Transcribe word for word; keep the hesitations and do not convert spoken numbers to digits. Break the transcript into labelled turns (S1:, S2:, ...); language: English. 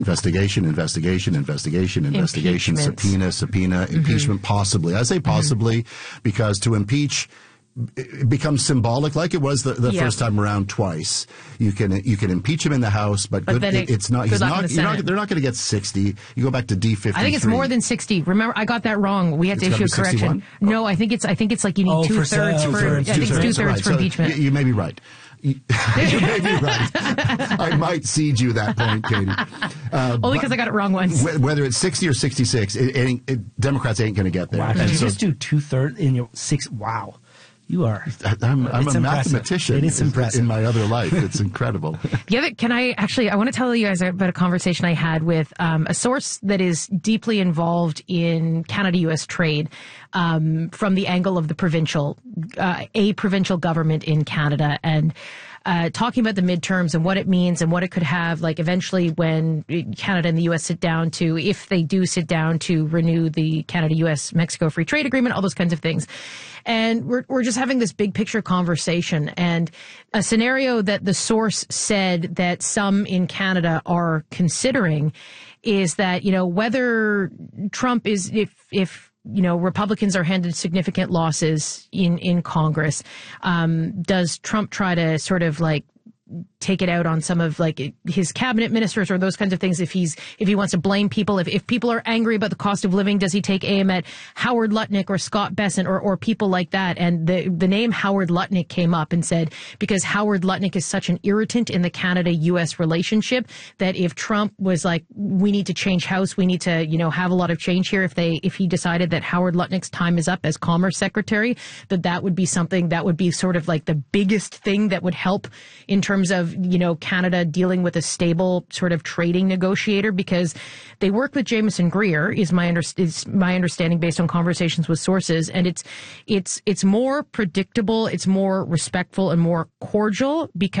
S1: Investigation, investigation, investigation, investigation, subpoena, subpoena,
S2: Mm-hmm.
S1: impeachment, possibly. I say possibly mm-hmm. because to impeach it becomes symbolic, like it was the, the
S2: yep.
S1: first time around twice. You can you can impeach him in the House, but,
S2: but
S1: good,
S2: it,
S1: it's not.
S2: He's
S1: not, you're not. They're not going to get sixty. You go back to D fifty-three.
S2: I think it's more than sixty. Remember, I got that wrong. We had
S1: it's
S2: to issue a correction.
S1: sixty-one?
S2: No, I think it's. I think it's like you need
S3: oh,
S2: two
S3: for
S2: thirds for.
S3: for
S2: I think it's two thirds
S1: right.
S2: for
S1: so
S2: impeachment.
S1: You, you may be right. You, you may be right. I might cede you that point, Katie. Uh,
S2: Only because I got it wrong once.
S1: Whether it's sixty or sixty-six, it, it, it, Democrats ain't going to get there.
S3: Wow. Did you so, just do two thirds in your six? Wow. You are.
S1: I'm, I'm a
S3: impressive.
S1: mathematician.
S3: It is impressive.
S1: In my other life. It's incredible.
S2: The other, can I actually, I want to tell you guys about a conversation I had with um, a source that is deeply involved in Canada-U S trade um, from the angle of the provincial, uh, a provincial government in Canada. And Uh, talking about the midterms and what it means and what it could have, like eventually when Canada and the U S sit down to, if they do sit down to renew the Canada-U S-Mexico Free Trade Agreement, all those kinds of things. And we're we're just having this big picture conversation, and a scenario that the source said that some in Canada are considering is that, you know, whether Trump is, if, if, you know, Republicans are handed significant losses in, in Congress. Um, does Trump try to sort of like take it out on some of like his cabinet ministers or those kinds of things? If he's, if he wants to blame people, if, if people are angry about the cost of living, does he take aim at Howard Lutnick or Scott Bessent or, or people like that? And the, the name Howard Lutnick came up and said, because Howard Lutnick is such an irritant in the Canada-U S relationship that if Trump was like, we need to change house, we need to, you know, have a lot of change here. If they, if he decided that Howard Lutnick's time is up as Commerce Secretary, that that would be something that would be sort of like the biggest thing that would help in terms of, you know, Canada dealing with a stable sort of trading negotiator, because they work with Jameson Greer, is my under, is my understanding based on conversations with sources, and it's it's it's more predictable, it's more respectful and more cordial because